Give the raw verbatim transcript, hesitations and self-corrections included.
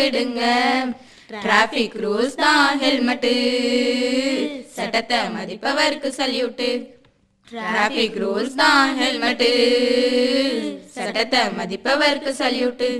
விடுங்க traffic rules தான் helmet சட்டத்தை மதிப்பவருக்கு சல்யூட் டிராபிக் ரூல்ஸ் தான் ஹெல்மெட் சட்டத்தை மதிப்பவருக்கு சல்யூட்